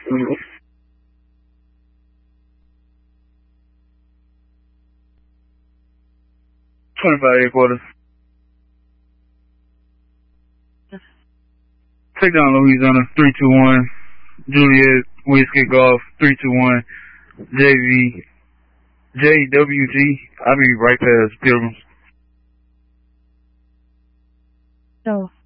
$25 headquarters. Take down Louisiana 321. Juliet Whiskey Golf 321. JWG. I'll be right past Pilgrims. So.